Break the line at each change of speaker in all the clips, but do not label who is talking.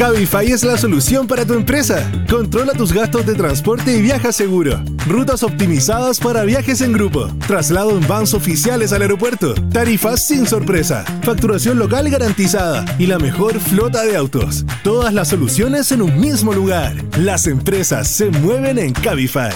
Cabify es la solución para tu empresa. Controla tus gastos de transporte y viaja seguro. Rutas optimizadas para viajes en grupo. Traslado en vans oficiales al aeropuerto. Tarifas sin sorpresa. Facturación local garantizada. Y la mejor flota de autos. Todas las soluciones en un mismo lugar. Las empresas se mueven en Cabify.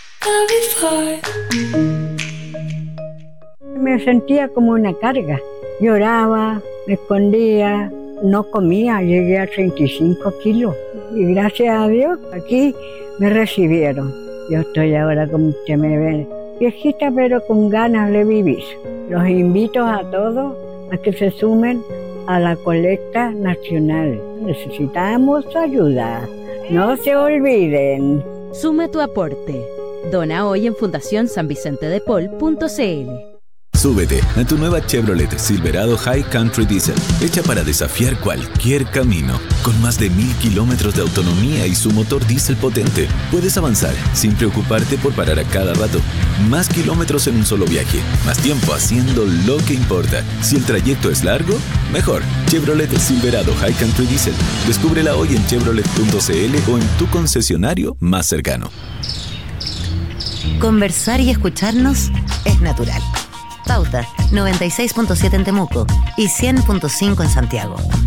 Me sentía como una carga. Lloraba, me escondía, no comía, llegué a 35 kilos. Y gracias a Dios, aquí me recibieron. Yo estoy ahora, como usted me ve, viejita pero con ganas de vivir. Los invito a todos a que se sumen a la colecta nacional. Necesitamos ayuda. No se olviden.
Suma tu aporte. Dona hoy en fundacionsanvicentedepol.cl.
Súbete a tu nueva Chevrolet Silverado High Country Diesel, hecha para desafiar cualquier camino. Con más de 1000 kilómetros de autonomía y su motor diésel potente, puedes avanzar sin preocuparte por parar a cada rato. Más kilómetros en un solo viaje, más tiempo haciendo lo que importa. Si el trayecto es largo, mejor. Chevrolet Silverado High Country Diesel. Descúbrela hoy en chevrolet.cl o en tu concesionario más cercano.
Conversar y escucharnos es natural. Pauta 96.7 en Temuco y 100.5 en Santiago.